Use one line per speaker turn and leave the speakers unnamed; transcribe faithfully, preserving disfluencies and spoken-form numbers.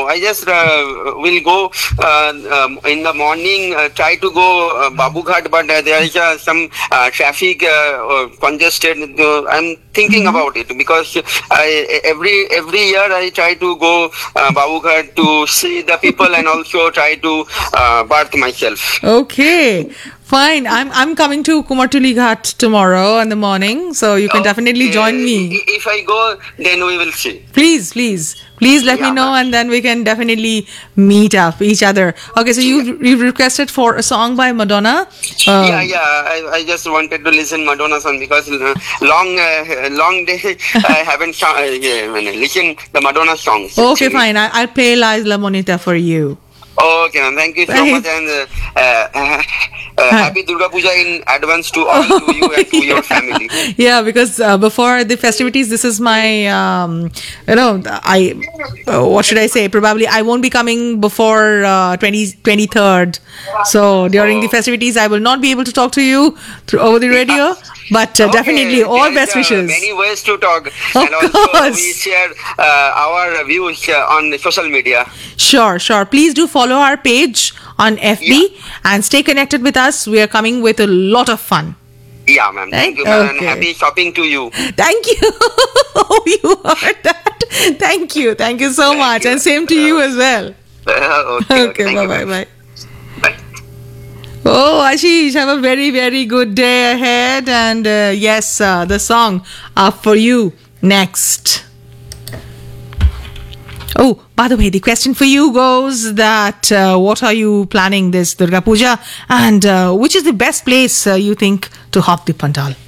no. I just uh, will go uh, um, in the morning. Uh, try to go uh, Babughat, but uh, there is uh, some uh, traffic uh, uh, congested. Uh, I'm thinking
Mm-hmm.
about it because I, every every year I try to go uh, Babughat to see the people and also try to uh, bath myself.
Okay, fine. I'm I'm coming to Kumartuli Ghat tomorrow in the morning, so you can definitely join me.
I- If I go, then we will see.
Please, please, please let me
Yeah,
know,
ma'am.
and then we can definitely meet up each other. Okay, so you you've requested for a song by Madonna. Uh,
Yeah, yeah. I, I just wanted to listen Madonna song because uh, long, uh, long day I haven't sh- uh, yeah, listened the Madonna songs.
Okay,
actually.
fine. I, I'll play La Isla Bonita for you.
Okay, ma'am. Thank you so
Right.
much, and uh, uh, uh, uh, happy Durga Puja in advance to all to you and to your family.
Yeah, because uh, before the festivities, this is my, um, you know, I, uh, what should I say? Probably I won't be coming before uh, twenty, twenty-third. So during the
Oh.
festivities, I will not be able to talk to you through over the radio, but uh,
Okay,
definitely all
there is,
best
uh,
wishes.
Many ways to talk,
Of
and also
course.
we share uh, our views uh, on social media.
Sure, sure. Please do follow our page on F B and stay connected with us. We are coming with a lot of fun.
Yeah, ma'am. Thank you, ma'am. And
Okay.
happy shopping to you.
Thank you. Oh, you heard that. Thank you. Thank you so
Thank
much.
you.
And same to you as well.
Uh, okay,
Okay,
Thank
bye
you,
bye
ma'am.
bye.
Bye.
Oh, Ashish, have a very, very good day ahead. And uh, yes, uh, the song up for you next. Oh, by the way, the question for you goes that uh, what are you planning this Durga Puja, and uh, which is the best place uh, you think to hop the pandal?